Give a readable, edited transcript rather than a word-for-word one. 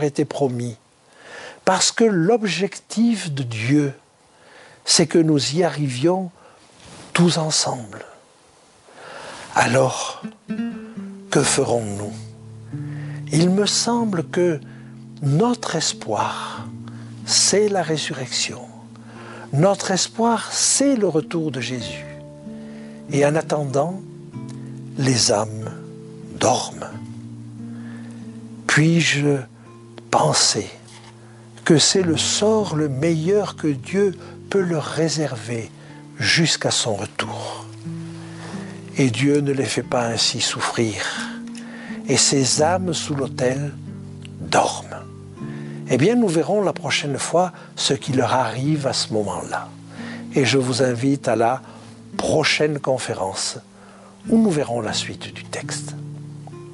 été promis. Parce que l'objectif de Dieu, c'est que nous y arrivions tous ensemble. Alors, que ferons-nous? Il me semble que notre espoir, c'est la résurrection. Notre espoir, c'est le retour de Jésus. Et en attendant, les âmes dorment. Puis-je penser que c'est le sort le meilleur que Dieu peut leur réserver jusqu'à son retour? Et Dieu ne les fait pas ainsi souffrir. Et ces âmes sous l'autel dorment. Eh bien, nous verrons la prochaine fois ce qui leur arrive à ce moment-là. Et je vous invite à la prochaine conférence où nous verrons la suite du texte.